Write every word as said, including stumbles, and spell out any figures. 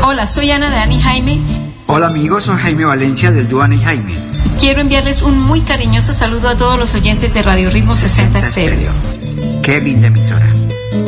Hola, soy Ana de Ana y Jaime. Hola amigos, soy Jaime Valencia del dúo Ana y Jaime. Quiero enviarles un muy cariñoso saludo a todos los oyentes de Radio Ritmo sesenta Estéreo. Qué linda emisora.